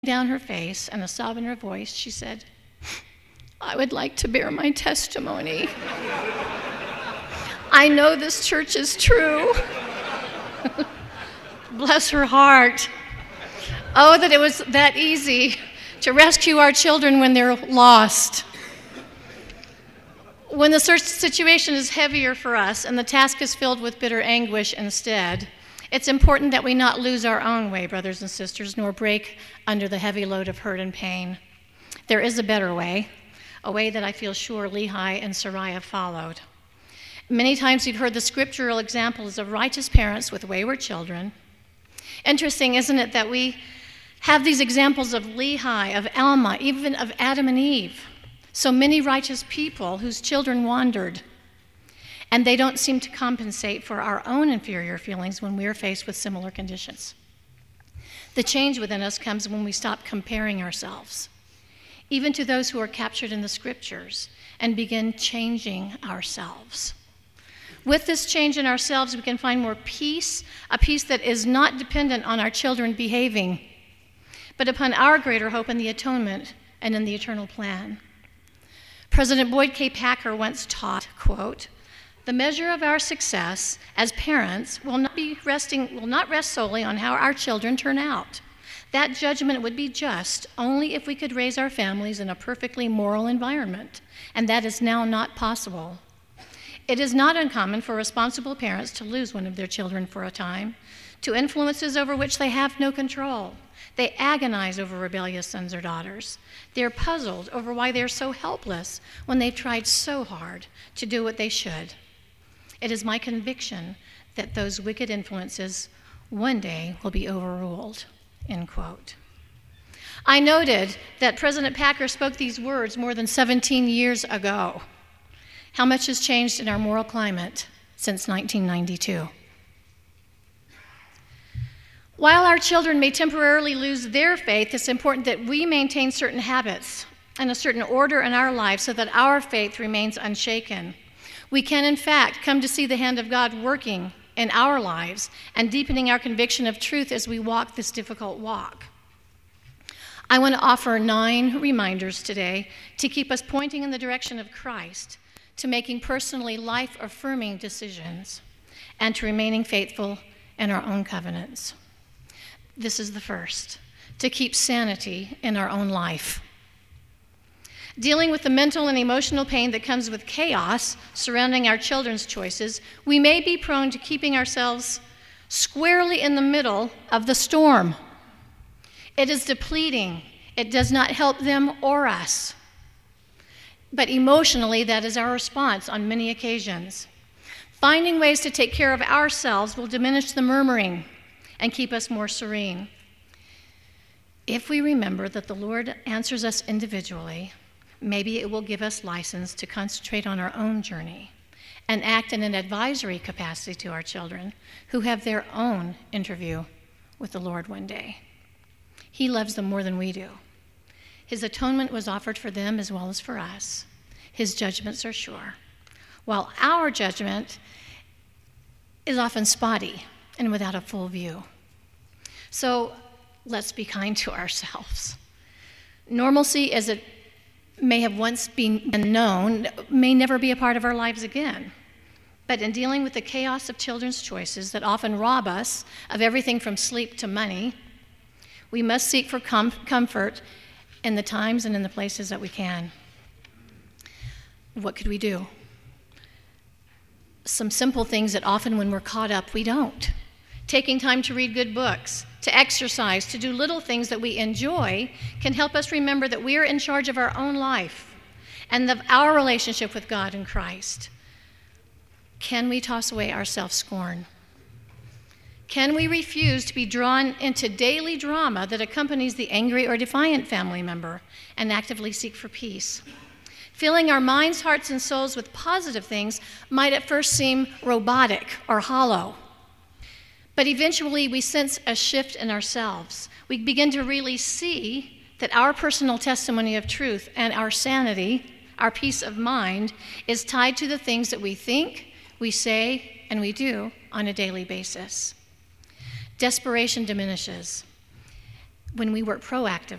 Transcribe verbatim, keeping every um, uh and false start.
down her face and a sob in her voice, she said, "I would like to bear my testimony. I know this church is true." Bless her heart. Oh, that it was that easy to rescue our children when they're lost. When the search situation is heavier for us and the task is filled with bitter anguish instead, it's important that we not lose our own way, brothers and sisters, nor break under the heavy load of hurt and pain. There is a better way, a way that I feel sure Lehi and Sariah followed. Many times we've heard the scriptural examples of righteous parents with wayward children. Interesting, isn't it, that we have these examples of Lehi, of Alma, even of Adam and Eve. So many righteous people whose children wandered, and they don't seem to compensate for our own inferior feelings when we are faced with similar conditions. The change within us comes when we stop comparing ourselves, even to those who are captured in the scriptures, and begin changing ourselves. With this change in ourselves, we can find more peace, a peace that is not dependent on our children behaving, but upon our greater hope in the atonement and in the eternal plan. President Boyd K. Packer once taught, quote, "The measure of our success as parents will not be resting, will not rest solely on how our children turn out. That judgment would be just only if we could raise our families in a perfectly moral environment, and that is now not possible. It is not uncommon for responsible parents to lose one of their children for a time to influences over which they have no control. They agonize over rebellious sons or daughters. They're puzzled over why they're so helpless when they've tried so hard to do what they should. It is my conviction that those wicked influences one day will be overruled," end quote. I noted that President Packer spoke these words more than seventeen years ago. How much has changed in our moral climate since nineteen ninety-two? While our children may temporarily lose their faith, it's important that we maintain certain habits and a certain order in our lives so that our faith remains unshaken. We can, in fact, come to see the hand of God working in our lives and deepening our conviction of truth as we walk this difficult walk. I want to offer nine reminders today to keep us pointing in the direction of Christ, to making personally life-affirming decisions, and to remaining faithful in our own covenants. This is the first, to keep sanity in our own life. Dealing with the mental and emotional pain that comes with chaos surrounding our children's choices, we may be prone to keeping ourselves squarely in the middle of the storm. It is depleting. It does not help them or us. But emotionally, that is our response on many occasions. Finding ways to take care of ourselves will diminish the murmuring and keep us more serene. If we remember that the Lord answers us individually, maybe it will give us license to concentrate on our own journey and act in an advisory capacity to our children who have their own interview with the Lord one day. He loves them more than we do. His atonement was offered for them as well as for us. His judgments are sure, while our judgment is often spotty and without a full view. So let's be kind to ourselves. Normalcy, as it may have once been known, may never be a part of our lives again. But in dealing with the chaos of children's choices that often rob us of everything from sleep to money, we must seek for com- comfort in the times and in the places that we can. What could we do? Some simple things that often when we're caught up, we don't. Taking time to read good books, to exercise, to do little things that we enjoy can help us remember that we are in charge of our own life and of our relationship with God and Christ. Can we toss away our self-scorn? Can we refuse to be drawn into daily drama that accompanies the angry or defiant family member and actively seek for peace? Filling our minds, hearts, and souls with positive things might at first seem robotic or hollow. But eventually we sense a shift in ourselves. We begin to really see that our personal testimony of truth and our sanity, our peace of mind, is tied to the things that we think, we say, and we do on a daily basis. Desperation diminishes. when we work proactively.